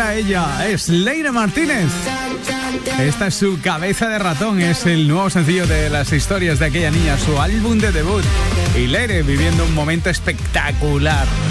para ella. Es Leire Martínez. Esta es su Cabeza de ratón. Es el nuevo sencillo de Las historias de aquella niña, su álbum de debut. Y Leire viviendo un momento espectacular.